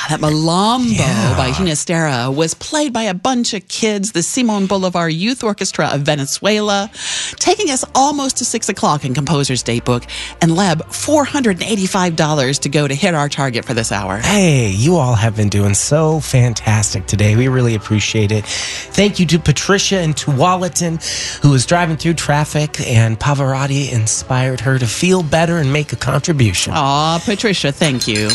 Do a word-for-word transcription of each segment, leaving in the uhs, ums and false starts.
That Malombo Yeah. by Ginastera was played by a bunch of kids, the Simon Bolivar Youth Orchestra of Venezuela, taking us almost to six o'clock in Composer's Datebook. And Leb, four hundred eighty-five dollars to go to hit our target for this hour. Hey, you all have been doing so fantastic today. We really appreciate it. Thank you to Patricia in Tualatin, who was driving through traffic, and Pavarotti inspired her to feel better and make a contribution. Aw, Patricia, thank you.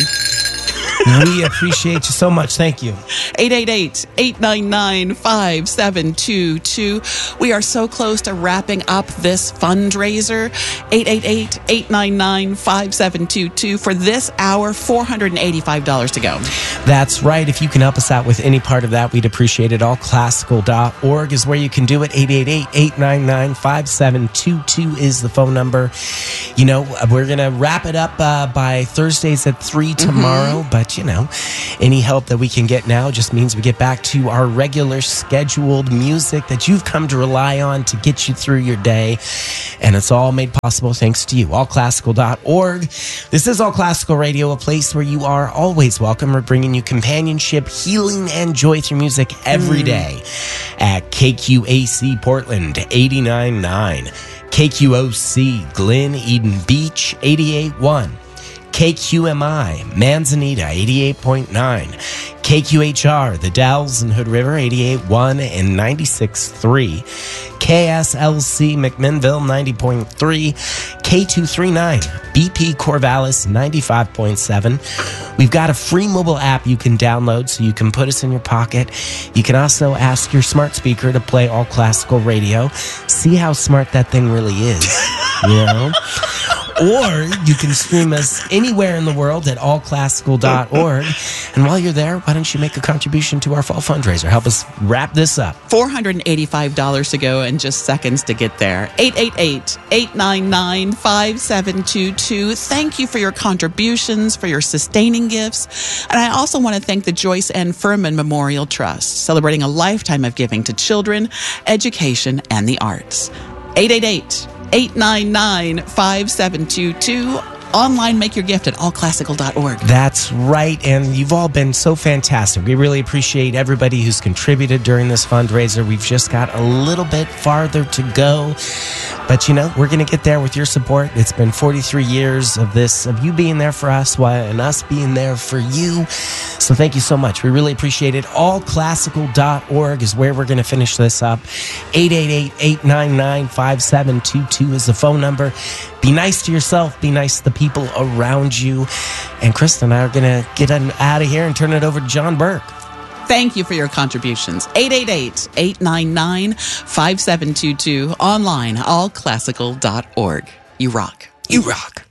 We appreciate you so much. Thank you. eight eight eight, eight nine nine, five seven two two. We are so close to wrapping up this fundraiser. eight eight eight, eight nine nine, five seven two two. For this hour, four hundred eighty-five dollars to go. That's right. If you can help us out with any part of that, we'd appreciate it. all classical dot org is where you can do it. eight eight eight, eight nine nine, five seven two two is the phone number. You know, we're going to wrap it up uh, by Thursdays at three tomorrow, mm-hmm. but, you know, any help that we can get now just means we get back to our regular scheduled music that you've come to rely on to get you through your day. And it's all made possible thanks to you. all classical dot org. This is All Classical Radio, a place where you are always welcome. We're bringing you companionship, healing, and joy through music every day at K Q A C Portland eighty-nine point nine, K Q O C Glen Eden Beach eighty-eight point one, K Q M I Manzanita eighty-eight point nine, K Q H R The Dalles and Hood River eighty-eight point one and ninety-six point three, K S L C McMinnville ninety point three, K two thirty-nine B P Corvallis ninety-five point seven. We've got a free mobile app you can download so you can put us in your pocket. You can also ask your smart speaker to play All Classical Radio. See how smart that thing really is, you know? Or you can stream us anywhere in the world at all classical dot org. And while you're there, why don't you make a contribution to our fall fundraiser? Help us wrap this up. four hundred eighty-five dollars to go and just seconds to get there. eight eight eight, eight nine nine, five seven two two. Thank you for your contributions, for your sustaining gifts. And I also want to thank the Joyce N. Furman Memorial Trust, celebrating a lifetime of giving to children, education, and the arts. eight eight eight, eight nine nine, five seven two two. Online, make your gift at all classical dot org. That's right, and you've all been so fantastic. We really appreciate everybody who's contributed during this fundraiser. We've just got a little bit farther to go, but you know, we're going to get there with your support. It's been forty-three years of this, of you being there for us and us being there for you. So thank you so much. We really appreciate it. all classical dot org is where we're going to finish this up. eight eight eight, eight nine nine, five seven two two is the phone number. Be nice to yourself. Be nice to the people around you. And Krista and I are going to get out of here and turn it over to John Burke. Thank you for your contributions. eight eight eight, eight nine nine, five seven two two. Online, all classical dot org. You rock. You rock.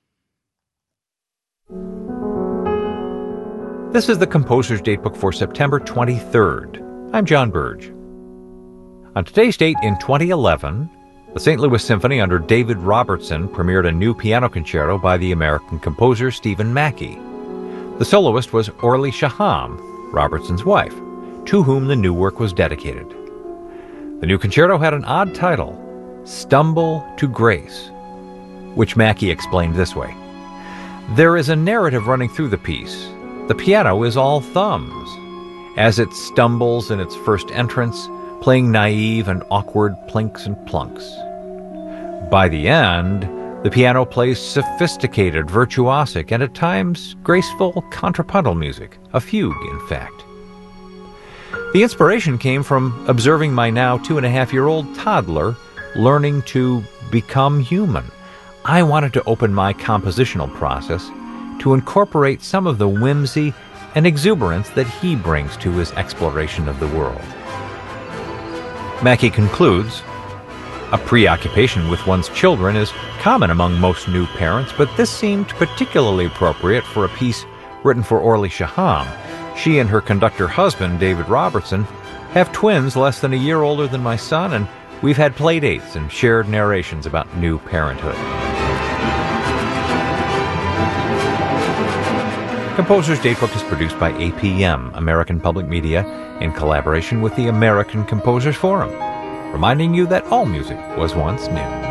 This is the Composer's Datebook for September twenty-third. I'm John Burge. On today's date in twenty eleven, the Saint Louis Symphony under David Robertson premiered a new piano concerto by the American composer Stephen Mackey. The soloist was Orly Shaham, Robertson's wife, to whom the new work was dedicated. The new concerto had an odd title, Stumble to Grace, which Mackey explained this way. There is a narrative running through the piece. The piano is all thumbs. As it stumbles in its first entrance, playing naive and awkward plinks and plunks. By the end, the piano plays sophisticated, virtuosic, and at times graceful contrapuntal music, a fugue, in fact. The inspiration came from observing my now two-and-a-half-year-old toddler learning to become human. I wanted to open my compositional process to incorporate some of the whimsy and exuberance that he brings to his exploration of the world. Mackey concludes, a preoccupation with one's children is common among most new parents, but this seemed particularly appropriate for a piece written for Orly Shaham. She and her conductor husband, David Robertson, have twins less than a year older than my son, and we've had play dates and shared narrations about new parenthood. Composer's Datebook is produced by A P M, American Public Media, in collaboration with the American Composers Forum, reminding you that all music was once new.